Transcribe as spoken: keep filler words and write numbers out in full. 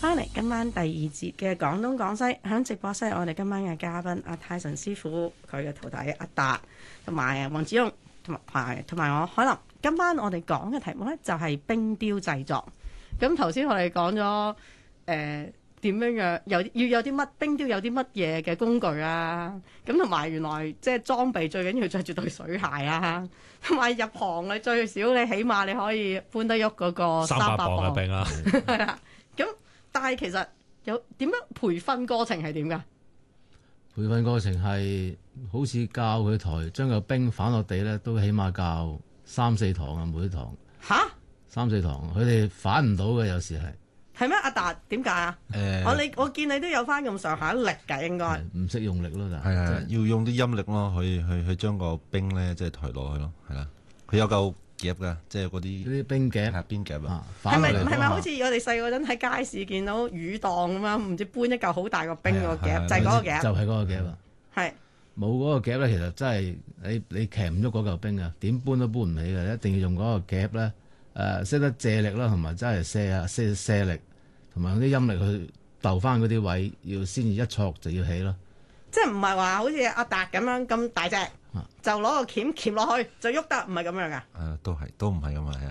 翻嚟今晚第二節嘅廣東廣西，喺直播室我哋今晚嘅嘉賓阿泰臣師傅，佢嘅徒弟阿達，同埋黃子勇，同埋同埋我海林。今晚我哋講嘅題目呢，就係冰雕製作。咁頭先我哋講咗誒點樣樣，有要有啲乜冰雕有啲乜嘢嘅工具啊？咁同埋原來即係裝備最緊要着住對水鞋啊！同埋入行你最少你起碼你可以搬得喐嗰個三百磅嘅冰啊！ 係啦，咁。但係其實有點樣培訓過程係點㗎？ 培訓過程係好似教佢台將個冰反落地咧，都起碼教三四堂啊，每一堂吓？ 三四堂，佢哋反唔到嘅，有時係係咩？阿達點解啊？誒、欸，我你我見你都有翻咁上下力㗎，應該唔識用力咯，就係係要用啲陰力咯，去去去將個冰咧即係抬落去咯，係啦，佢有嚿夾㗎，即係嗰啲啲冰夾， 係冰夾啊！ 係咪係咪好似我哋細個陣喺街市見到魚檔咁樣，唔知搬一嚿好大個冰個夾，就係嗰個夾， 就係嗰個夾啊！ 係冇嗰個夾咧，其實真係你你騎唔喐嗰嚿冰啊，點搬都搬唔起嘅，一定要用嗰個夾咧，誒識得借力啦，同埋真係卸啊卸卸力，同埋用啲陰力去鬥翻嗰啲位，要先至一挫就要起咯。 即係唔係話好似阿達咁樣咁大隻，就攞個鉗鉗落去就喐得，唔係咁樣噶。 誒，都係都唔係咁啊，係啊。